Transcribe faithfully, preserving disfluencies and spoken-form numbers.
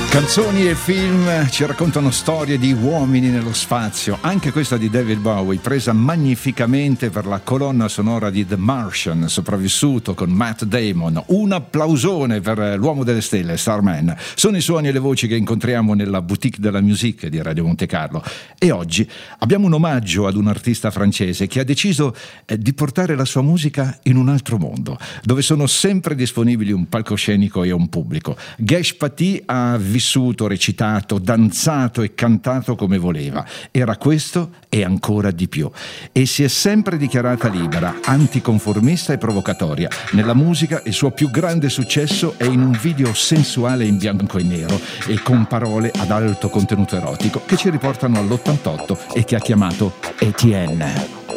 Canzoni e film ci raccontano storie di uomini nello spazio, anche questa di David Bowie, presa magnificamente per la colonna sonora di The Martian, sopravvissuto con Matt Damon. Un applausone per l'uomo delle stelle, Starman. Sono i suoni e le voci che incontriamo nella boutique della musique di Radio Monte Carlo. E oggi abbiamo un omaggio ad un artista francese che ha deciso eh, di portare la sua musica in un altro mondo, dove sono sempre disponibili un palcoscenico e un pubblico. Gesh Paty ha vissuto vissuto, recitato, danzato e cantato come voleva. Era questo e ancora di più. E si è sempre dichiarata libera, anticonformista e provocatoria. Nella musica il suo più grande successo è in un video sensuale in bianco e nero e con parole ad alto contenuto erotico che ci riportano all'ottantotto e che ha chiamato Etienne.